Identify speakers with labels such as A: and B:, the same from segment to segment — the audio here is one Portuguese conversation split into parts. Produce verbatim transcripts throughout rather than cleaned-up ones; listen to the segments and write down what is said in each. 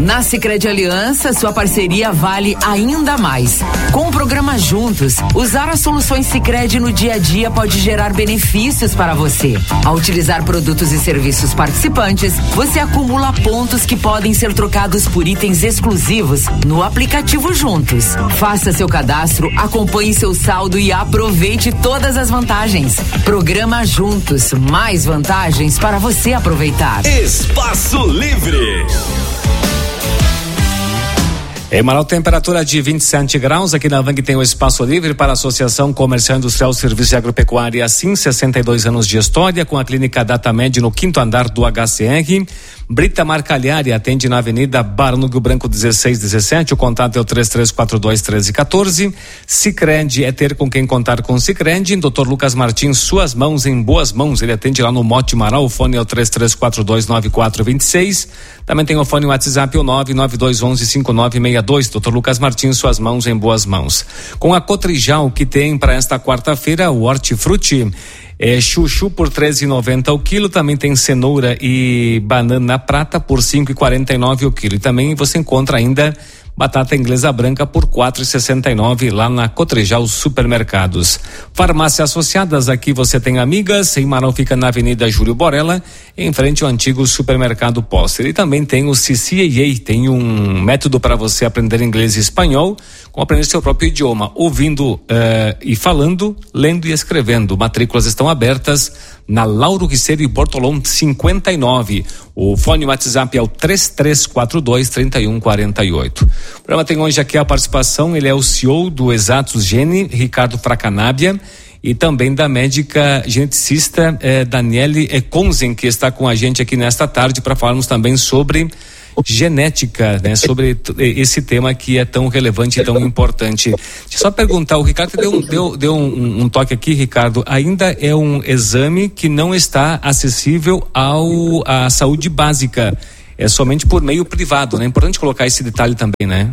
A: Na Sicredi Aliança, sua parceria vale ainda mais. Com o programa Juntos, usar as soluções Sicredi no dia a dia pode gerar benefícios para você. Ao utilizar produtos e serviços participantes, você acumula pontos que podem ser trocados por itens exclusivos no aplicativo Juntos. Faça seu cadastro, acompanhe seu saldo e aproveite todas as vantagens. Programa Juntos, mais vantagens para você aproveitar.
B: Espaço Livre.
C: Em Manaus, temperatura de vinte e sete graus. Aqui na Vang tem o Espaço Livre para a Associação Comercial Industrial Serviço e Agropecuária, sim, sessenta e dois anos de história, com a clínica DataMed no quinto andar do H C R. Brita Marcalhari atende na Avenida Barão do Rio Branco dezesseis dezessete. O contato é o três três quatro dois, um três um quatro. Sicredi é ter com quem contar com Sicredi. doutor Lucas Martins, suas mãos em boas mãos. Ele atende lá no Mote Marau. O fone é o três três quatro dois, nove quatro dois seis. Também tem o fone WhatsApp, o nove nove dois um um, cinco nove seis dois. doutor Lucas Martins, suas mãos em boas mãos. Com a Cotrijal, que tem para esta quarta-feira o Hortifruti. É, chuchu por treze reais e noventa centavos o quilo, também tem cenoura e banana prata por cinco reais e quarenta e nove centavos o quilo. E também você encontra ainda batata inglesa branca por quatro reais e sessenta e nove centavos lá na Cotrijal Supermercados. Farmácia Associadas, aqui você tem Amigas, em Marão fica na Avenida Júlio Borella, em frente ao antigo supermercado Póster. E também tem o C C A A, tem um método para você aprender inglês e espanhol, com aprender seu próprio idioma, ouvindo uh, e falando, lendo e escrevendo. Matrículas estão abertas na Lauro Riceiro e Bortolom cinquenta e nove. O fone WhatsApp é o três três quatro dois, três um quatro oito. O programa tem hoje aqui a participação, ele é o C E O do Exatos Gene, Ricardo Fracanábia, e também da médica geneticista eh, Daniele Econzen, que está com a gente aqui nesta tarde para falarmos também sobre genética, né? Sobre esse tema que é tão relevante e tão importante. Deixa eu só perguntar, o Ricardo deu, deu, deu um, um toque aqui, Ricardo, ainda é um exame que não está acessível ao, à saúde básica, é somente por meio privado, né? É importante colocar esse detalhe também, né?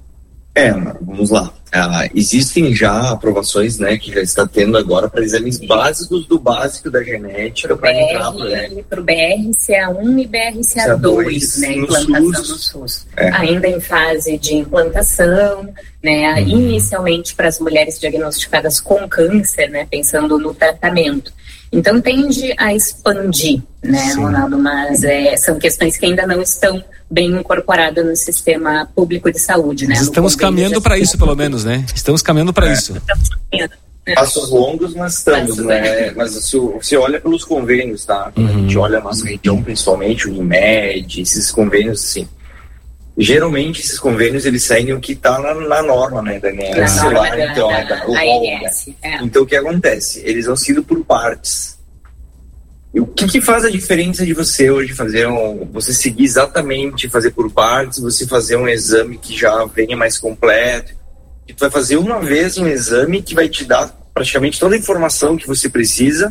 D: É, vamos lá. Ah, existem já aprovações, né, que já está tendo agora para exames básicos do básico da genética para entrar
E: para o B R C A um e B R C A dois, né, implantação no SUS. É. Ainda em fase de implantação, né, uhum. Inicialmente para as mulheres diagnosticadas com câncer, né, pensando no tratamento. Então tende a expandir, né, Sim. Ronaldo, mas é, são questões que ainda não estão bem incorporadas no sistema público de saúde, né?
C: Nós estamos caminhando para isso, pelo menos, né? Estamos caminhando para é. isso.
D: Passos longos, mas estamos, Passos né? Mas se você olha pelos convênios, tá? Uhum. A gente olha a nossa região, principalmente o IMED, esses convênios, assim. Geralmente esses convênios eles seguem o que está na, na norma, né, Daniela?
E: Na norma
D: lá,
E: da,
D: então,
E: da,
D: da,
E: da,
D: o rol, né? É. Então o que acontece? Eles vão sendo por partes. E o que, que faz a diferença de você hoje fazer um, você seguir exatamente, fazer por partes, você fazer um exame que já venha mais completo, e tu vai fazer uma vez um exame que vai te dar praticamente toda a informação que você precisa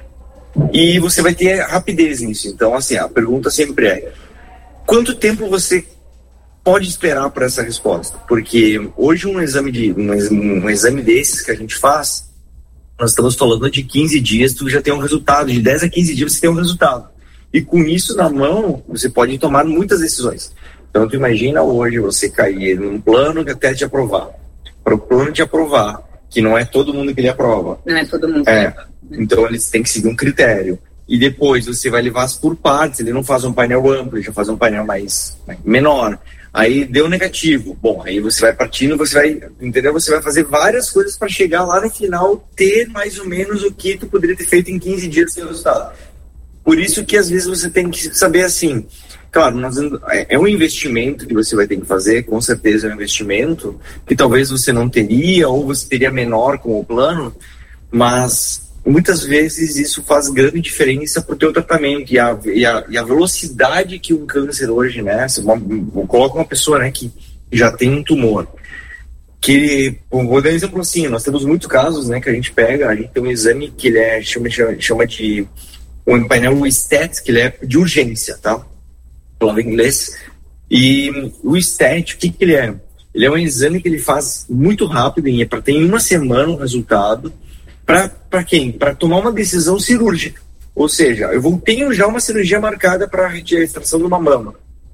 D: e você vai ter rapidez nisso. Então, assim, a pergunta sempre é: quanto tempo você pode esperar por essa resposta? Porque hoje um exame de um, um exame desses que a gente faz, nós estamos falando de quinze dias, tu já tem um resultado, de dez a quinze dias você tem um resultado. E com isso na mão, você pode tomar muitas decisões. Então tu imagina hoje você cair num plano que até te aprovar. Para o plano te aprovar, que não é todo mundo que ele aprova.
E: Não é todo mundo.
D: É. Então eles têm que seguir um critério. E depois você vai levar por partes, ele não faz um painel amplo, ele já faz um painel mais, mais menor. Aí deu negativo. Bom, aí você vai partindo, você vai, entendeu? Você vai fazer várias coisas para chegar lá no final, ter mais ou menos o que tu poderia ter feito em quinze dias sem resultado. Por isso que às vezes você tem que saber assim, claro, nós, é um investimento que você vai ter que fazer, com certeza é um investimento que talvez você não teria, ou você teria menor com o plano, mas muitas vezes isso faz grande diferença para o teu tratamento e a, e, a, e a velocidade que um câncer hoje, né? Você coloca uma pessoa, né, que já tem um tumor, que, vou dar um exemplo assim, nós temos muitos casos, né, que a gente pega, a gente tem um exame que ele é, chama, chama de um painel S T A T, que ele é de urgência, tá? Falando em inglês. E o S T A T, o que que ele é? Ele é um exame que ele faz muito rápido, e é para ter em uma semana o resultado. Para quem? Para tomar uma decisão cirúrgica. Ou seja, eu vou, tenho já uma cirurgia marcada para a extração de uma mama.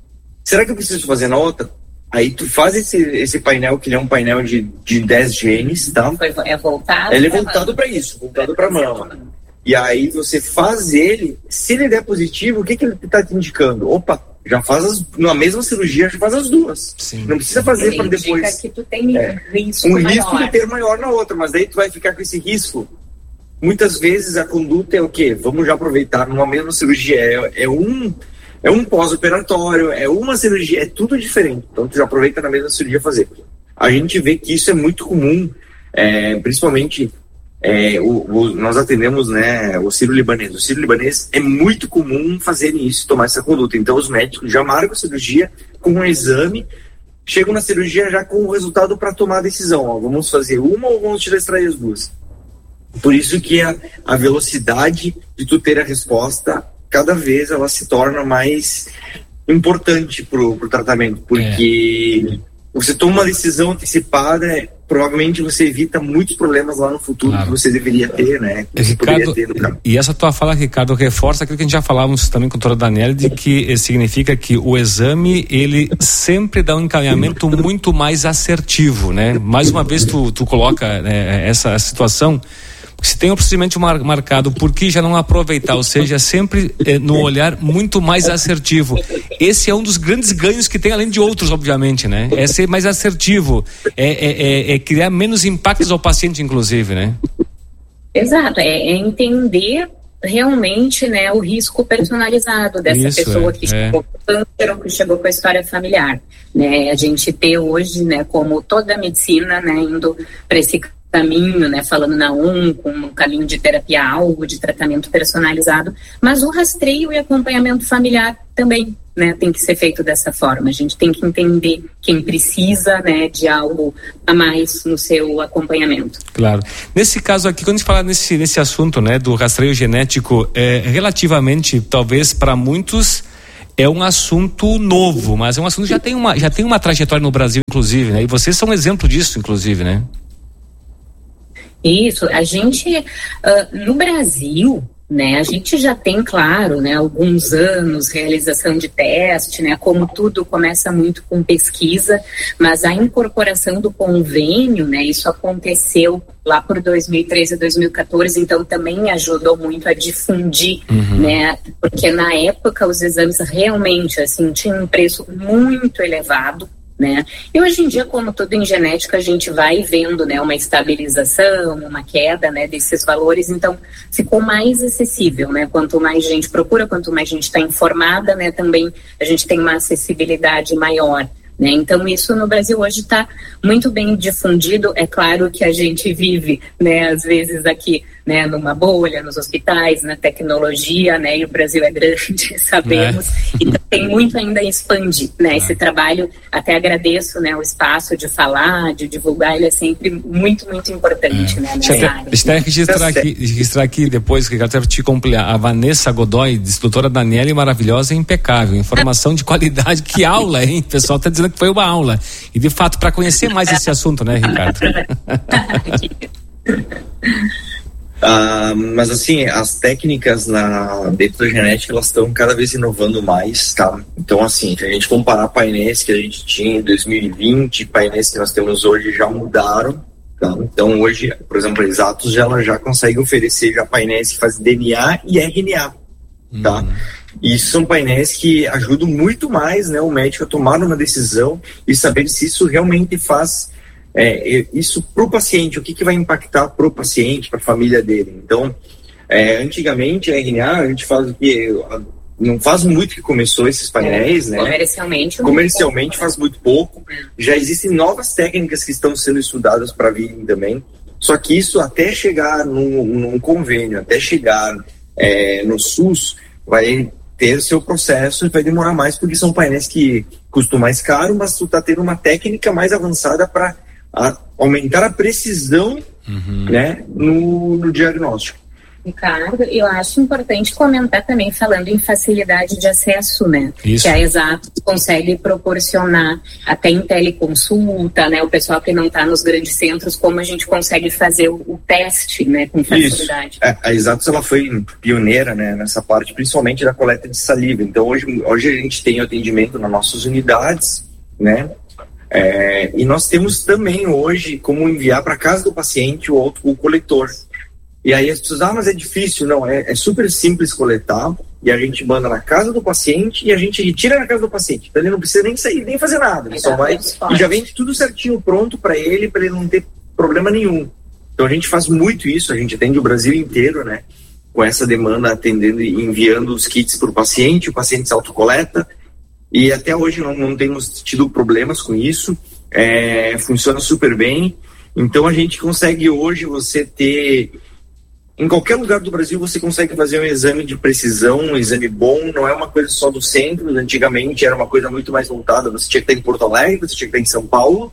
D: será que eu preciso fazer na outra? Aí tu faz esse, esse painel, que ele é um painel de, de dez genes, tá?
E: Foi, é voltado
D: ele é voltado para isso, voltado para mama. E aí você faz ele, se ele der positivo, o que, que ele está te indicando? Opa, já faz as, na mesma cirurgia, já faz as duas.
C: Sim.
D: Não precisa fazer para depois.
E: Que tu tem é, risco
D: um
E: maior.
D: risco de ter maior na outra, mas daí tu vai ficar com esse risco. Muitas vezes a conduta é o quê? Vamos já aproveitar numa mesma cirurgia. É, é um, é um pós-operatório, é uma cirurgia, é tudo diferente. Então tu já aproveita na mesma cirurgia fazer. A gente vê que isso é muito comum, é, principalmente é, o, o, nós atendemos, né, o sírio-libanês. O sírio-libanês é muito comum fazerem isso, tomar essa conduta. Então os médicos já marcam a cirurgia com um exame, chegam na cirurgia já com o resultado para tomar a decisão. Ó, vamos fazer uma ou vamos tirar extrair as duas? Por isso que a, a velocidade de tu ter a resposta, cada vez ela se torna mais importante pro, pro tratamento, porque é. Você toma uma decisão antecipada, provavelmente você evita muitos problemas lá no futuro, claro, que você deveria ter, né? Que
C: Ricardo,
D: ter no
C: e essa tua fala, Ricardo, reforça aquilo que a gente já falávamos também com a doutora Daniela, de que significa que o exame, ele sempre dá um encaminhamento muito mais assertivo, né? Mais uma vez tu, tu coloca né, essa situação. Se tem um procedimento mar, marcado, por que já não aproveitar? Ou seja, sempre eh, no olhar muito mais assertivo. Esse é um dos grandes ganhos que tem, além de outros, obviamente, né? É ser mais assertivo, é, é, é, é criar menos impactos ao paciente, inclusive, né?
E: Exato, é, é entender realmente, né, o risco personalizado dessa Isso, pessoa é, que chegou com câncer ou que chegou com a história familiar, né? A gente ter hoje, né, como toda a medicina, né, indo para esse caminho, né, falando na U M, com um caminho de terapia-alvo, de tratamento personalizado, mas o rastreio e acompanhamento familiar também, né, tem que ser feito dessa forma. A gente tem que entender quem precisa, né, de algo a mais no seu acompanhamento.
C: Claro. Nesse caso aqui, quando a gente fala nesse, nesse assunto, né, do rastreio genético, é, relativamente, talvez para muitos, é um assunto novo, mas é um assunto que já tem uma, já tem uma trajetória no Brasil, inclusive, né, e vocês são um exemplo disso, inclusive, né?
E: Isso, a gente, uh, no Brasil, né, a gente já tem, claro, né, alguns anos, realização de teste, né, como tudo começa muito com pesquisa, mas a incorporação do convênio, né, isso aconteceu lá por dois mil e treze, dois mil e quatorze, então também ajudou muito a difundir, uhum, né, porque na época os exames realmente, assim, tinham um preço muito elevado, né? E hoje em dia, como tudo em genética, a gente vai vendo, né, uma estabilização, uma queda, né, desses valores, então ficou mais acessível, né? Quanto mais gente procura, quanto mais gente está informada, né, também a gente tem uma acessibilidade maior, né? Então isso no Brasil hoje está muito bem difundido. É claro que a gente vive, né, às vezes aqui, né, numa bolha, nos hospitais, na tecnologia, né, e o Brasil é grande, sabemos, é. Então tem muito ainda a expandir, né, é. Esse trabalho, até agradeço, né, o espaço de falar, de divulgar, ele é sempre muito, muito importante, é. né, nessa
C: Deixa
E: área.
C: Deixa eu registrar aqui, registrar aqui depois, Ricardo, até te completar, a Vanessa Godoy, doutora Daniela, maravilhosa e impecável, informação de qualidade, que aula, hein, o pessoal está dizendo que foi uma aula, e de fato, para conhecer mais esse assunto, né, Ricardo?
D: Uh, mas assim, as técnicas na, dentro da genética, elas estão cada vez inovando mais, tá? Então assim, se a gente comparar painéis que a gente tinha em dois mil e vinte, painéis que nós temos hoje já mudaram, tá? Então hoje, por exemplo, a Exatos já, ela já consegue oferecer já painéis que fazem D N A e R N A, tá? Uhum. E isso são painéis que ajudam muito mais, né, o médico a tomar uma decisão e saber se isso realmente faz É, isso para o paciente, o que, que vai impactar para o paciente, para a família dele. Então, é, antigamente a R N A, a gente faz o que? Não faz muito que começou esses painéis,
E: é,
D: né?
E: Comercialmente.
D: Comercialmente faz muito pouco. Já existem novas técnicas que estão sendo estudadas para virem também. Só que isso até chegar num, num convênio, até chegar é, no SUS, vai ter seu processo e vai demorar mais, porque são painéis que custam mais caro, mas tu tá tendo uma técnica mais avançada para a aumentar a precisão, uhum, né, no, no diagnóstico.
E: Ricardo, eu acho importante comentar também, falando em facilidade de acesso, né? Isso. Que a Exatos consegue proporcionar até em teleconsulta, né? O pessoal que não está nos grandes centros, como a gente consegue fazer o, o teste, né? Com facilidade.
D: É, a Exatos, ela foi pioneira, né? Nessa parte, principalmente da coleta de saliva. Então, hoje, hoje a gente tem atendimento nas nossas unidades, né? É, e nós temos também hoje como enviar para casa do paciente o, o coletor. E aí as pessoas, ah, mas é difícil. Não, é, é super simples coletar, e a gente manda na casa do paciente e a gente retira na casa do paciente. Então ele não precisa nem sair, nem fazer nada. Ele só vai e já vem tudo certinho, pronto para ele, para ele não ter problema nenhum. Então a gente faz muito isso, a gente atende o Brasil inteiro, né? Com essa demanda, atendendo e enviando os kits para o paciente, o paciente se autocoleta. E até hoje não, não temos tido problemas com isso, é, funciona super bem. Então a gente consegue hoje você ter... Em qualquer lugar do Brasil você consegue fazer um exame de precisão, um exame bom, não é uma coisa só do centro. Antigamente era uma coisa muito mais voltada, você tinha que estar em Porto Alegre, você tinha que estar em São Paulo,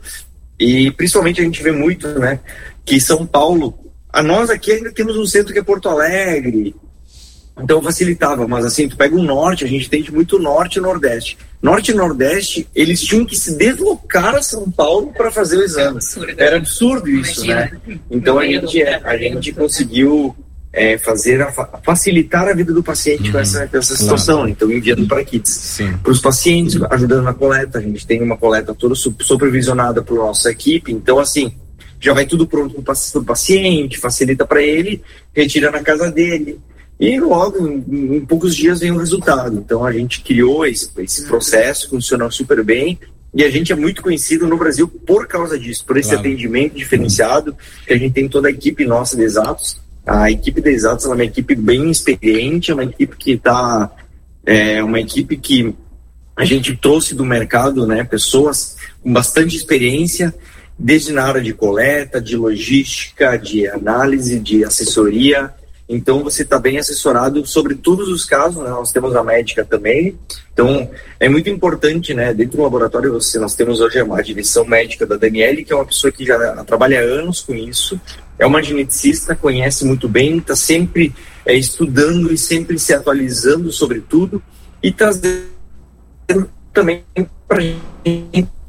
D: e principalmente a gente vê muito, né, que São Paulo, a nós aqui ainda temos um centro que é Porto Alegre, então facilitava, mas assim, tu pega o norte, a gente tem muito norte e nordeste. Norte e nordeste, eles tinham que se deslocar a São Paulo para fazer o exame. Era absurdo isso, né? Então a gente, a gente conseguiu é, fazer a, facilitar a vida do paciente uhum. com essa, com essa situação. Claro. Então enviando para kits. Para os pacientes, ajudando na coleta. A gente tem uma coleta toda supervisionada por nossa equipe. Então assim, já vai tudo pronto para o paciente, facilita para ele, retira na casa dele. E logo, em, em poucos dias, vem o resultado. Então, a gente criou esse, esse processo, funcionou super bem. E a gente é muito conhecido no Brasil por causa disso, por esse claro. atendimento diferenciado, que a gente tem toda a equipe nossa de Exatos. A equipe de Exatos ela é uma equipe bem experiente, é uma equipe que está... É uma equipe que a gente trouxe do mercado, né, pessoas com bastante experiência, desde na área de coleta, de logística, de análise, de assessoria. Então você está bem assessorado sobre todos os casos, né? Nós temos a médica também, então é muito importante, né? Dentro do laboratório você, nós temos hoje a direção médica da Daniele, que é uma pessoa que já trabalha há anos com isso, é uma geneticista, conhece muito bem, está sempre é, estudando e sempre se atualizando sobre tudo e trazendo também para a gente